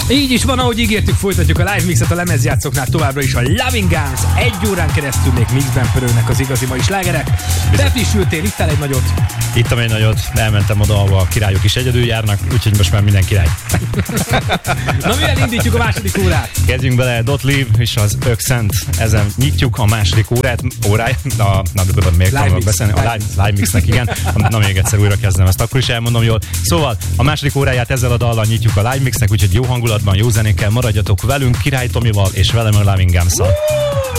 Így is van, ahogy ígértük, folytatjuk a live mixet a lemezjátszóknál továbbra is a Loving Guns. 1 órán keresztül még mixben pörögnek az igazi mai slágerek. Befrissültél, ittál egy nagyot? Ittam egy nagyot, elmentem oda, ahol a királyok is egyedül járnak, úgyhogy most már minden király. Na, mivel indítjuk a második órát? Kezdjünk bele, Dot Live és az Ökszent. Ezen nyitjuk a második óráját. Még tanulok beszélni? A live mixnek, igen. Na, még egyszer újra kezdem, ezt akkor is elmondom jól. Szóval a második óráját ezzel a dallal nyitjuk a live mixnek, úgyhogy jó hangulatban, jó zenékkel maradjatok velünk, Király Tomival és velem a Loving Guns-szal.